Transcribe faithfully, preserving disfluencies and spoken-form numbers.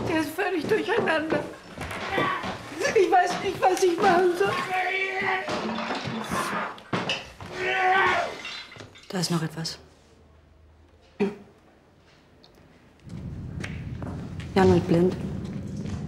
Der ist völlig durcheinander. Ich weiß nicht, was ich machen soll. Da ist noch etwas. Jan wird blind.